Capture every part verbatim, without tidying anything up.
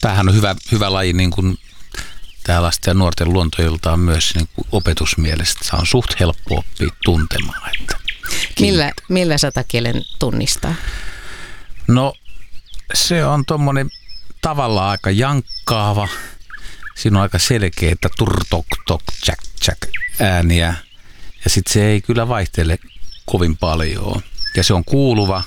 tämähän on hyvä, hyvä laji niin kuin tämä lasten ja nuorten luontoilta on myös niin kuin opetusmielestä. Se on suht helppo oppia tuntemaan. Että millä, millä satakielen tunnistaa? No se on tuommoinen tavallaan aika jankkaava. Siinä on aika selkeitä turtok tok tsäk tsäk ääniä. Ja sitten se ei kyllä vaihtele kovin paljon. Ja se on kuuluva.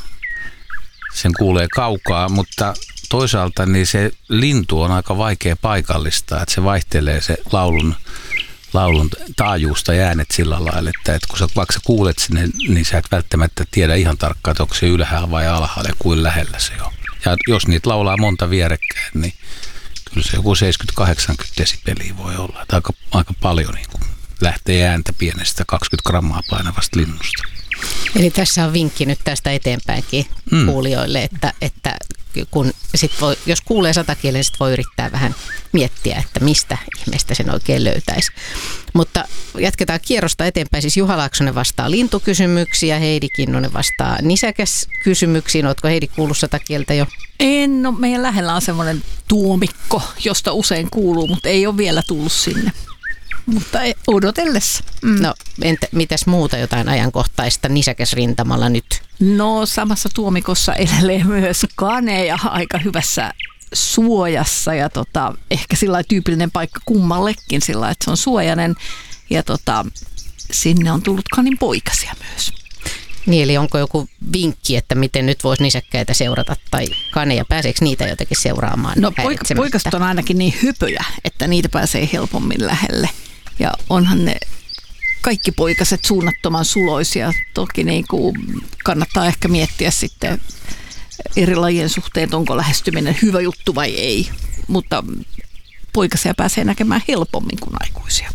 Sen kuulee kaukaa, mutta toisaalta niin se lintu on aika vaikea paikallista, että se vaihtelee se laulun, laulun taajuusta ja äänet sillä lailla, että, että kun sä vaikka sä kuulet sinne, niin sä et välttämättä tiedä ihan tarkkaan, että onko se ylhäällä vai alhaalla ja kuin lähellä se on. Ja jos niitä laulaa monta vierekkäin, niin kyllä se joku seitsemänkymmentä kahdeksankymmentä desibeliä voi olla. Että aika, aika paljon niin kuin lähtee ääntä pienestä kaksikymmentä grammaa painavasta linnusta. Eli tässä on vinkki nyt tästä eteenpäinkin mm. kuulijoille, että, että kun sit voi, jos kuulee satakielen, sit voi yrittää vähän miettiä, että mistä ihmeestä sen oikein löytäisi. Mutta jatketaan kierrosta eteenpäin. Siis Juha Laaksonen vastaa lintukysymyksiä, Heidi Kinnunen vastaa nisäkäskysymyksiin. Ootko Heidi kuullut satakieltä jo? En, no meidän lähellä on semmoinen tuomikko, josta usein kuuluu, mutta ei ole vielä tullut sinne. Mutta odotellessa. Mm. No entä mitäs muuta jotain ajankohtaista nisäkäsrintamalla nyt? No samassa tuomikossa elelee myös kaneja aika hyvässä suojassa ja tota, ehkä sillä tyypillinen paikka kummallekin sillä että se on suojainen ja tota, sinne on tullut kanin poikasia myös. Niin, eli onko joku vinkki, että miten nyt voisi nisäkkäitä seurata tai kaneja? Pääseekö niitä jotenkin seuraamaan? No poik- poikaset on ainakin niin hypöjä, että niitä pääsee helpommin lähelle. Ja onhan ne kaikki poikaset suunnattoman suloisia. Toki niin kuin kannattaa ehkä miettiä sitten eri lajien suhteen, onko lähestyminen hyvä juttu vai ei. Mutta poikasia pääsee näkemään helpommin kuin aikuisia.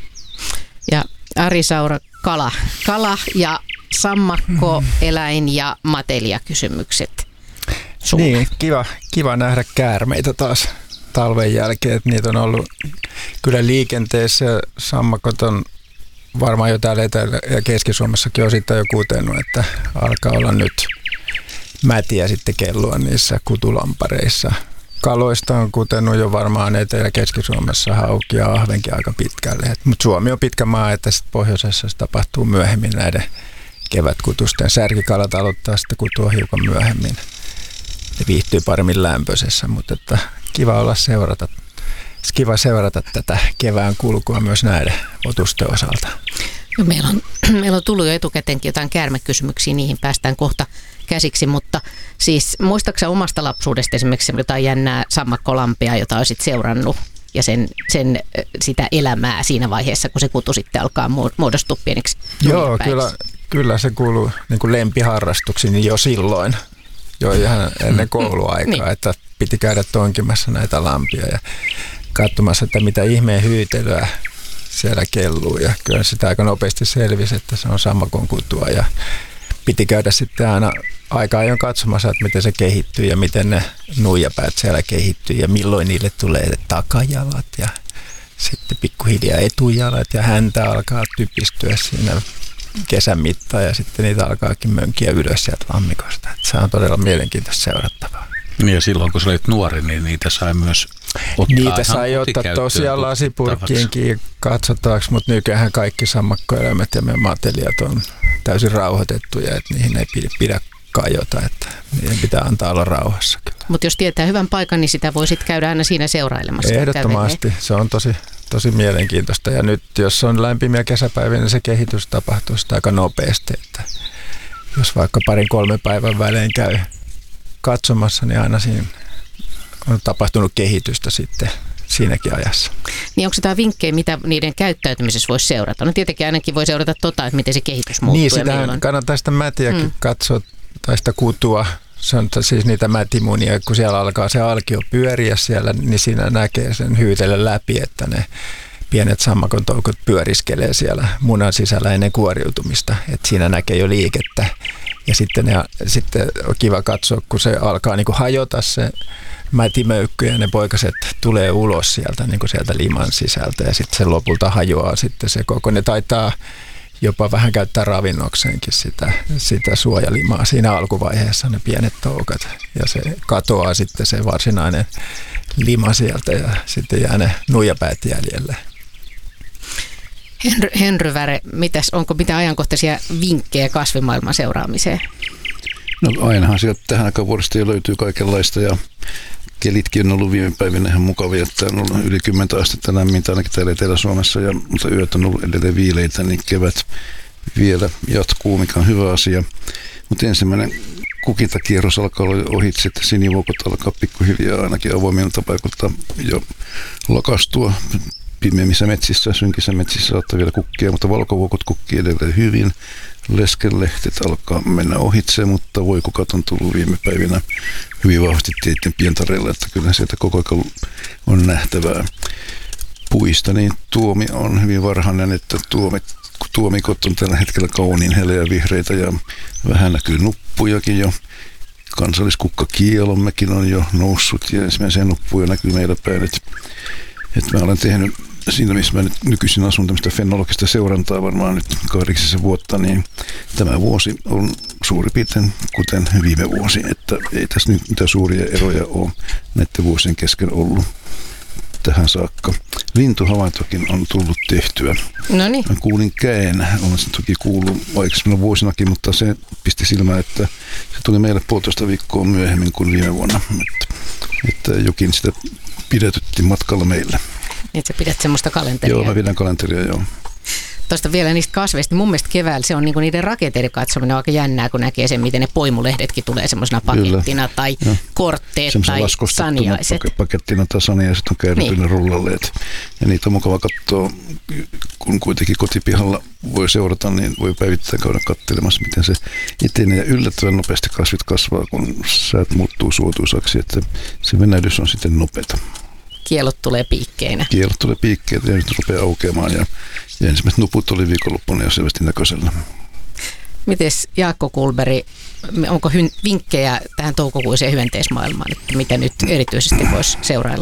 Ja Ari Saura, kala. Kala ja sammakko, eläin ja matelia-kysymykset. Sulla. Niin, kiva, kiva nähdä käärmeitä taas talven jälkeen, että niitä on ollut kyllä liikenteessä. Sammakot on varmaan jo täällä Etelä- ja Keski-Suomessakin osittain jo kutenut, että alkaa olla nyt mätiä sitten kellua niissä kutulampareissa. Kaloista on kutenut jo varmaan Etelä- ja Keski-Suomessa hauki ja ahvenkin aika pitkälle. Mutta Suomi on pitkä maa, että sitten pohjoisessa se tapahtuu myöhemmin näiden kevätkutusten. Särkikalat aloittaa sitten kutua hiukan myöhemmin. Ne viihtyy paremmin lämpöisessä, mutta että kiva olla seurata, kiva seurata tätä kevään kulkua myös näiden otusten osalta. No, meillä, on, meillä on tullut jo etukäteenkin jotain käärmekysymyksiä, niihin päästään kohta käsiksi, mutta siis muistaaksä omasta lapsuudesta esimerkiksi jotain jännää sammakkolampia, jota olisit seurannut ja sen, sen, sitä elämää siinä vaiheessa, kun se kutu sitten alkaa muodostua pieneksi? Joo, kyllä, kyllä se kuuluu niin kuin lempiharrastuksiin jo silloin. Jo ihan ennen kouluaikaa, niin. Että piti käydä tonkimassa näitä lampia ja katsomassa, että mitä ihmeen hyytelyä siellä kelluu. Ja kyllä sitä aika nopeasti selvisi, että se on sammakon kutua ja piti käydä sitten aina aika ajoin katsomassa, että miten se kehittyy ja miten ne nuijapäät siellä kehittyy ja milloin niille tulee takajalat ja sitten pikkuhiljaa etujalat ja häntä alkaa typistyä siinä kesän mittaan ja sitten niitä alkaakin mönkiä ylös sieltä lammikosta. Että se on todella mielenkiintoista seurattavaa. Niin ja silloin kun sä olit nuori, niin niitä sai myös ottaa. Niitä sai ottaa tosiaan lasipurkkiinkin katsottavaksi, mutta nykyään kaikki sammakkoeläimet ja meidän matelijat on täysin rauhoitettuja, että niihin ei pidä kajota, että niiden pitää antaa olla rauhassa. Mutta jos tietää hyvän paikan, niin sitä voi sitten käydä aina siinä seurailemassa. Ehdottomasti, se on tosi, tosi mielenkiintoista ja nyt jos on lämpimiä kesäpäiviä, niin se kehitys tapahtuu sitä aika nopeasti, että jos vaikka parin kolme päivän välein käy katsomassa, niin aina siinä on tapahtunut kehitystä sitten siinäkin ajassa. Niin onko tämä vinkkejä, mitä niiden käyttäytymisessä voisi seurata? No tietenkin ainakin voi seurata tota, että miten se kehitys muuttuu. Niin, sitä kannattaa sitä mätiäkin mm. katsoa, tai sitä kutua. Se on siis niitä mätimunia, kun siellä alkaa se alkio pyöriä siellä, niin siinä näkee sen hyytellä läpi, että ne pienet sammakon toukot pyöriskelee siellä munan sisällä ennen kuoriutumista. Että siinä näkee jo liikettä. Ja sitten, ne, sitten on kiva katsoa, kun se alkaa niin kuin hajota se mätimöykky ja ne poikaset tulee ulos sieltä, niin kuin sieltä liman sisältä ja sitten se lopulta hajoaa sitten se koko. Ne taitaa jopa vähän käyttää ravinnokseenkin sitä, sitä suojalimaa siinä alkuvaiheessa, ne pienet toukat. Ja se katoaa sitten se varsinainen lima sieltä ja sitten jää ne nuijapäät jäljelle. Henry, Henry Väre, mitäs, onko mitään ajankohtaisia vinkkejä kasvimaailman seuraamiseen? No ainahan sieltä tähän aikaan vuodesta jo löytyy kaikenlaista ja kelitkin on ollut viime päivinä ihan mukavia, että on ollut yli kymmentä astetta lämmintä ainakin täällä Etelä-Suomessa, ja, mutta yöt on ollut edelleen viileitä, niin kevät vielä jatkuu, mikä on hyvä asia. Mutta ensimmäinen kukintakierros alkaa olla ohitse, että sinivuokot alkaa pikkuhiljaa ainakin avoimilta paikalta jo lakastua. Pimeimmissä metsissä, synkissä metsissä saattaa vielä kukkia, mutta valkovuokot kukkii edelleen hyvin. Leskelehtet alkaa mennä ohitse, mutta voikukat on tullut viime päivinä hyvin vahvasti teitten pientareilla, että kyllä sieltä koko ajan on nähtävää. Puista, niin tuomi on hyvin varhainen, että tuomit, tuomikot on tällä hetkellä kauniin heleä vihreitä ja vähän näkyy nuppujakin jo. Kansalliskukkakielommekin on jo noussut ja ensimmäisiä nuppuja näkyy meillä päin. Että et mä olen tehnyt siinä, missä mä nyt nykyisin asun tämmöistä fenologista seurantaa varmaan nyt kahdeksisen vuotta, niin tämä vuosi on suurin piirtein kuten viime vuosi, että ei tässä nyt mitään suuria eroja ole näiden vuosien kesken ollut tähän saakka. Lintuhavaintokin on tullut tehtyä. No niin. Mä kuulin käen, olen sen toki kuullut aikaisemmin vuosinakin, mutta se pisti silmään, että se tuli meille puolitoista viikkoa myöhemmin kuin viime vuonna, että, että jokin sitä pidätytti matkalla meille. Niin, että sä pidät semmoista kalenteria. Joo, mä pidän kalenteria, joo. Tuosta vielä niistä kasveista. Mun mielestä keväällä se on niinku niiden rakenteiden katsominen on aika jännää, kun näkee sen, miten ne poimulehdetkin tulee semmoisena pakettina. Kyllä. Tai ja kortteet tai saniaiset. Pakettina tai saniaiset on käännetty niin. Ne rullalleet. Ja niitä on mukava katsoa, kun kuitenkin kotipihalla voi seurata, niin voi päivittäin käydä katselemassa, miten se etenee. Ja yllättävän nopeasti kasvit kasvaa, kun säät muuttuu suotuisaksi, että se venähdys on sitten nopeata. Kielot tulee piikkeinä. Kielot tulee piikkeinä ja nyt rupeaa aukeamaan ja, ja ensimmäiset nuput oli viikonloppuna jo selvästi näköisellä. Mites Jaakko Kullberg, onko hy- vinkkejä tähän toukokuiseen hyönteismaailmaan, että mitä nyt erityisesti voisi seurailla?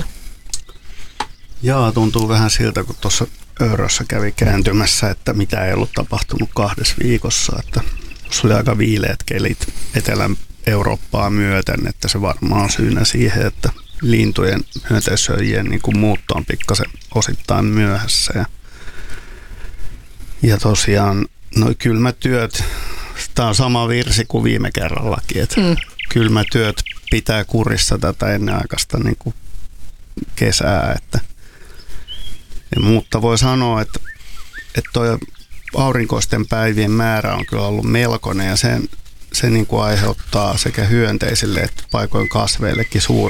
Jaa, tuntuu vähän siltä, kun tuossa Öörössä kävi kääntymässä, että mitä ei ollut tapahtunut kahdessa viikossa, että tuossa oli aika viileät kelit Etelän Eurooppaa myöten, että se varmaan on syynä siihen, että lintujen, hyönteissyöjien niin kuin muutto on pikkasen osittain myöhässä. Ja, ja tosiaan noi kylmätyöt, tämä on sama virsi kuin viime kerrallakin, että mm. kylmätyöt pitää kurissa tätä ennenaikaista niin kuin kesää. Että, ja mutta voi sanoa, että, että toi aurinkoisten päivien määrä on kyllä ollut melkoinen ja sen se niin kuin aiheuttaa sekä hyönteisille että paikoin kasveillekin suur,